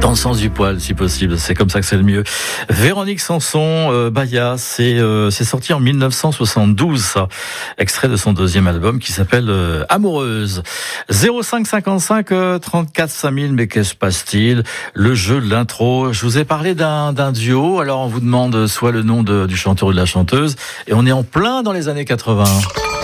dans le sens du poil, si possible. C'est comme ça que c'est le mieux. Véronique Sanson, Baya, c'est sorti en 1972, ça. Extrait de son deuxième album qui s'appelle Amoureuse. 05 55 34 5000, mais qu'est-ce passe-t-il? Le jeu de l'intro. Je vous ai parlé d'un duo. Alors on vous demande soit le nom du chanteur ou de la chanteuse. Et on est en plein dans les années 80.